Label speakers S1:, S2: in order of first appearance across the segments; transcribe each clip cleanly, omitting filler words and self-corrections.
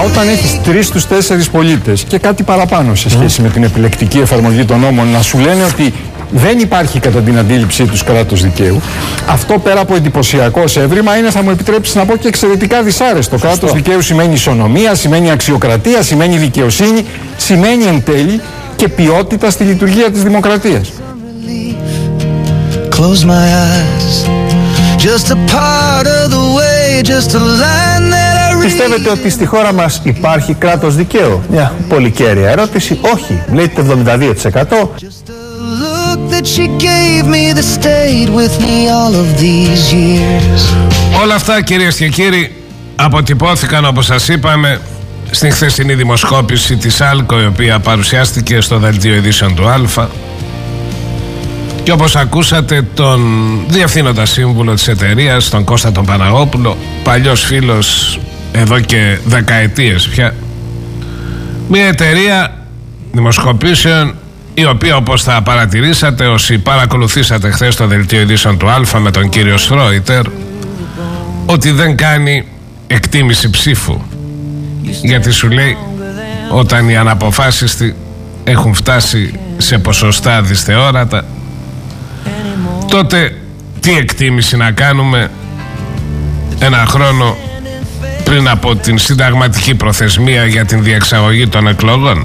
S1: Όταν έχεις 3 στους 4 πολίτες και κάτι παραπάνω σε σχέση με την επιλεκτική εφαρμογή των νόμων να σου λένε ότι δεν υπάρχει κατά την αντίληψή τους κράτος δικαίου, αυτό πέρα από εντυπωσιακό ως έβριμα είναι, θα μου επιτρέψεις να πω, και εξαιρετικά δυσάρεστο. Κράτος δικαίου σημαίνει ισονομία, σημαίνει αξιοκρατία, σημαίνει δικαιοσύνη, σημαίνει εν τέλει και ποιότητα στη λειτουργία της δημοκρατίας. Close my eyes. Just a part of the way, just a line that I read. Πιστεύετε ότι στη χώρα μας υπάρχει κράτος δικαίου? Μια πολύ κέρια ερώτηση. Όχι, λέει το 72%.
S2: Όλα αυτά, κυρίες και κύριοι, αποτυπώθηκαν, όπως σας είπαμε, στην χθεσινή δημοσκόπηση της ΑΛΚΟ, η οποία παρουσιάστηκε στο δελτίο ειδήσεων του Α. Και όπως ακούσατε, τον διευθύνοντα σύμβουλο της εταιρείας, τον Κώστα τον Παναγόπουλο, παλιός φίλος εδώ και δεκαετίες πια, μια εταιρεία δημοσκοπήσεων η οποία, όπως θα παρατηρήσατε όσοι παρακολουθήσατε χθες το δελτίο ειδήσεων του Α με τον κύριο Στρόιτερ, ότι δεν κάνει εκτίμηση ψήφου, γιατί σου λέει όταν οι αναποφάσιστοι έχουν φτάσει σε ποσοστά δυσθεώρατα, τότε τι εκτίμηση να κάνουμε ένα χρόνο πριν από την συνταγματική προθεσμία για την διεξαγωγή των εκλογών?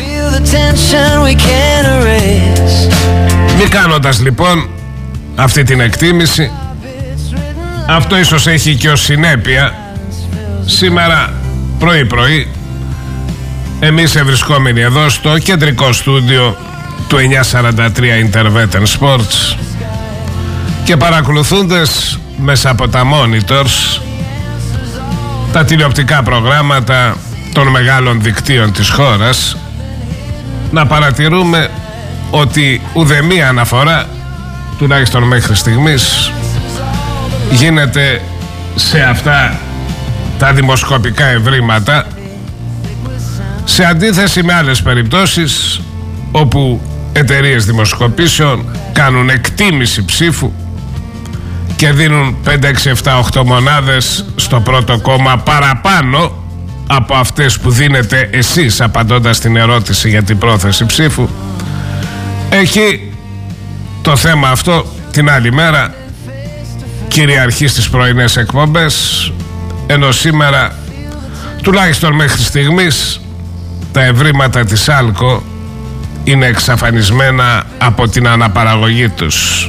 S2: Μη κάνοντας λοιπόν αυτή την εκτίμηση, αυτό ίσως έχει και ως συνέπεια σήμερα πρωί εμείς ευρισκόμενοι εδώ στο κεντρικό στούντιο του 943 Intervetten Sports και παρακολουθούντες μέσα από τα monitors τα τηλεοπτικά προγράμματα των μεγάλων δικτύων της χώρας, να παρατηρούμε ότι ουδέμια αναφορά, τουλάχιστον μέχρι στιγμής, γίνεται σε αυτά τα δημοσκοπικά ευρήματα, σε αντίθεση με άλλες περιπτώσεις όπου εταιρείες δημοσκοπήσεων κάνουν εκτίμηση ψήφου και δίνουν 5, 6, 7, 8 μονάδες στο πρώτο κόμμα παραπάνω από αυτές που δίνετε εσείς απαντώντας την ερώτηση για την πρόθεση ψήφου. Έχει το θέμα αυτό την άλλη μέρα κυριαρχεί στις πρωινές εκπομπές, ενώ σήμερα, τουλάχιστον μέχρι στιγμής, τα ευρήματα της ΑΛΚΟ είναι εξαφανισμένα από την αναπαραγωγή τους.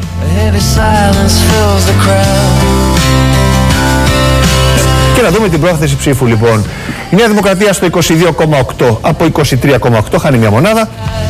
S3: Και να δούμε την πρόθεση ψήφου λοιπόν. Η Νέα Δημοκρατία στο 22,8 από 23,8, χάνει μια μονάδα.